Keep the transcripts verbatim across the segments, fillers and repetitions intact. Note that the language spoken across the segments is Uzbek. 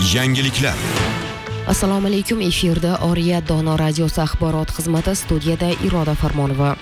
Yangiliklar. Assalomu alaykum, efirda Oriya Dono radiosi axborot xizmati, studiyada Iroda Farmonova.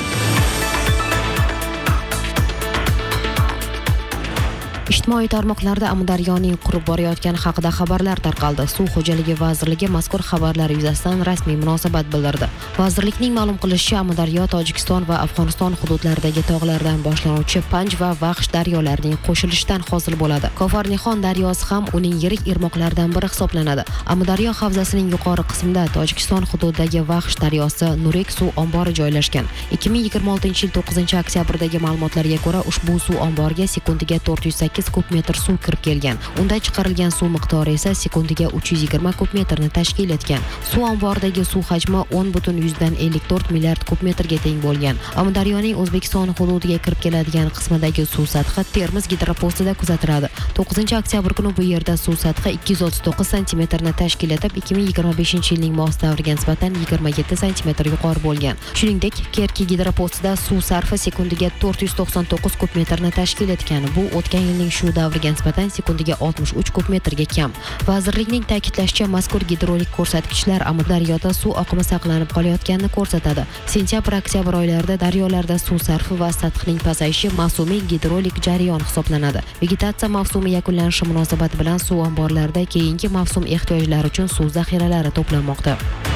Ijtimoiy tarmoqlarda Amudaryoning qurib borayotgani haqida xabarlar tarqaldi. Suv xo'jaligi vazirligi mazkur xabarlar yuzasidan rasmiy munosabat bildirdi. Vazirlikning ma'lum qilishicha, Amudaryo Tojikiston va Afg'oniston hududlaridagi tog'lardan boshlanuvchi Panj va Vaxsh daryolarining qo'shilishidan hosil bo'ladi. Kofarnixon daryosi ham uning yirik irmoqlaridan biri hisoblanadi. Amudaryo havzasining yuqori qismida Tojikiston hududidagi Vaxsh daryosi Nurek suv ombori joylashgan. ikki ming yigirma oltinchi yil to'qqizinchi oktyabrdagi ma'lumotlarga ko'ra, ushbu suv omboriga sekundiga to'rt yuz sakkiz kub metr suv kirib kelgan. Unda chiqarilgan suv miqdori esa sekundiga uch yuz yigirma kub metrni tashkil etgan. Suv omboridagi suv hajmi o'n butun yuzdan ellik to'rt milliard kub metrga teng bo'lgan. Amudaryoning O'zbekiston hududiga kirib keladigan qismidagi suv sathi Termiz gidropostida kuzatiladi. to'qqizinchi oktyabr kuni bu yerda suv sathi ikki yuz o'ttiz to'qqiz santimetrni tashkil etib, ikki ming yigirma beshinchi yilning mos davriga nisbatan yigirma yetti santimetr yuqori bo'lgan. Shuningdek, Kerki gidropostida suv sarfi sekundiga to'rt yuz to'qson to'qqiz kub metrni tashkil etgan. Bu o'tgan yilning shu davriga nisbatan sekundiga oltmish uch kub metrga kam. Vazirlikning ta'kidlashicha, mazkur gidrolik ko'rsatkichlar Amudaryoda suv oqimi saqlanib qolayotganini ko'rsatadi. Sentyabr-oktyabr oylarida daryolarda suv sarfi va sathining pasayishi mavsumiy gidrolik jarayon hisoblanadi. Vegetatsiya mavsumi yakunlanishi munosabati bilan suv omborlarida keyingi mavsum ehtiyojlari uchun suv zaxiralari to'planmoqda.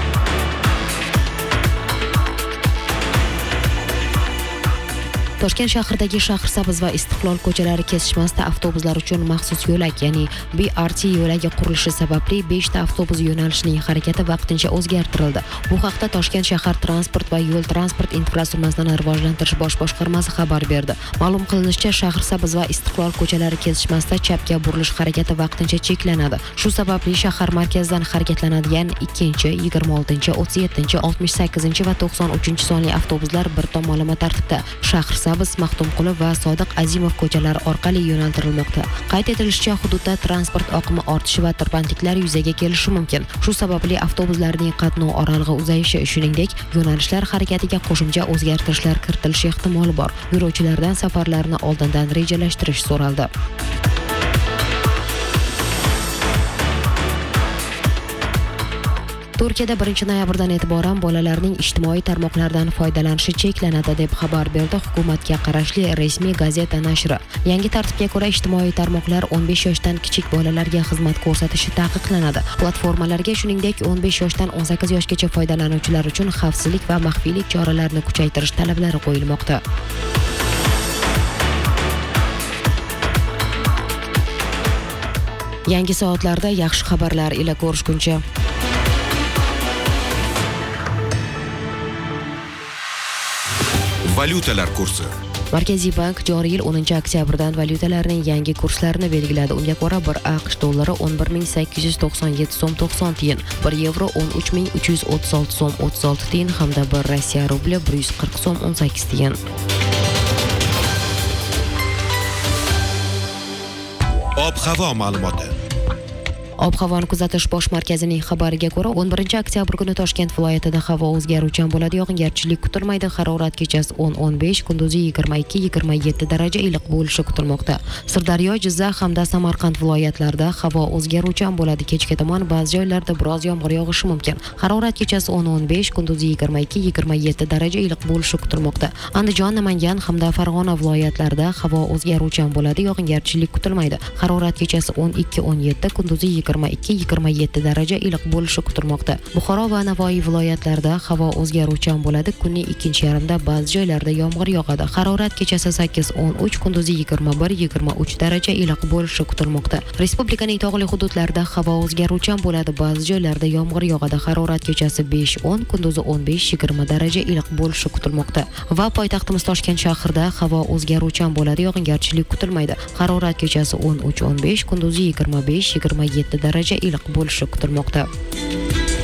Toshkent shahridagi Shahrisabz va Istiqlol ko'chalari kesishmasida avtobuslar uchun maxsus yo'lak, ya'ni B R T yo'lagi qurilishi sababli beshta avtobus yo'nalishining harakati vaqtincha o'zgartirildi. Bu haqda Toshkent shahar transport va yo'l transport infratuzilmasini rivojlantirish bosh boshqarmasi xabar berdi. Ma'lum qilinishicha, Shahrisabz va Istiqlol ko'chalari kesishmasida chapga burilish harakati vaqtincha cheklanadi. Shu sababli shahar markazidan harakatlanadigan ikkinchi, yigirma oltinchi, o'ttiz yettinchi, oltmish sakkizinchi va to'qson uchinchi sonli avtobuslar bir tomonlama tartibda Shahrisabz, Maxtumquli va Sodiq Azimov ko'chalari orqali yo'naltirilmoqda. Qayd etilishicha, hududda transport oqimi ortishi va tirbandliklar yuzaga kelishi mumkin. Shu sababli avtobuslarning qatnov oralig'i uzayishi, shuningdek, yo'nalishlar harakatiga qo'shimcha o'zgartirishlar kiritilishi ehtimoli bor. Yo'lovchilardan safarlarni oldindan rejalashtirish so'raldi. Turkiyada birinchi noyabrdan e'tiboran bolalarning ijtimoiy tarmoqlardan foydalanishi cheklanadi deb xabar berdi hukumatga qarashli rasmiy gazeta nashri. Yangi tartibga ko'ra, ijtimoiy tarmoqlar o'n besh yoshdan kichik bolalarga xizmat ko'rsatishi taqiqlanadi. Platformalarga shuningdek o'n besh yoshdan o'n sakkiz yoshgacha foydalanuvchilar uchun xavfsizlik va maxfiylik choralarini kuchaytirish talablari qo'yilmoqda. Yangi soatlarda yaxshi xabarlar ila ko'rishguncha. Valyutalar kursi. Markaziy bank joriy yil o'ninchi oktyabrdan valyutalarning yangi kurslarini belgiladi. Unga ko'ra, bir AQSh dollari o'n bir ming sakkiz yuz to'qson yetti so'm to'qson tiyin, bir yevro o'n uch ming uch yuz o'ttiz olti so'm o'ttiz olti tiyin hamda bir Rossiya rubli bir yuz qirq so'm o'n sakkiz tiyin. Ob-havo ma'lumoti. Ob-havoni kuzatish bosh markazining xabariga ko'ra, o'n birinchi oktyabr kuni Toshkent viloyatida havo o'zgaruvchan bo'ladi, yog'ingarchilik kutilmaydi. Harorat kechasi o'n o'n besh, kunduzi yigirma ikki yigirma yetti daraja iliq bo'lishi kutilmoqda. Sirdaryo, Jizzax hamda Samarqand viloyatlarida havo o'zgaruvchan bo'ladi. Kechga tomon ba'zi joylarda biroz yomg'ir yog'ishi mumkin. Harorat kechasi o'n o'n besh, kunduzi yigirma ikki yigirma yetti daraja iliq bo'lishi kutilmoqda. Andijon, Namangan hamda Farg'ona viloyatlarida havo o'zgaruvchan bo'ladi, yog'ingarchilik kutilmaydi. Harorat kechasi o'n ikki o'n yetti, kunduzi yigirma ikki yigirma yetti daraja iliq bo'lishi kutilmoqda. Buxoro va Navoiy viloyatlarida havo o'zgaruvchan bo'ladi. Kunning ikkinchi yarmida ba'zi joylarda yomg'ir yog'adi. Harorat kechasi sakkiz o'n uch, kunduzi yigirma bir yigirma uch daraja iliq bo'lishi kutilmoqda. Respublikaning tog'li hududlarida havo o'zgaruvchan bo'ladi. Ba'zi joylarda yomg'ir yog'adi. Harorat kechasi besh o'n, kunduzi o'n besh yigirma daraja iliq bo'lishi kutilmoqda. Va poytaxtimiz Toshkent shahrida havo o'zgaruvchan bo'ladi, yog'ingarchilik kutilmaydi. Harorat kechasi o'n uch o'n besh, kunduzi yigirma besh yigirma yetti daraja iliq bo'lishi kutilmoqda.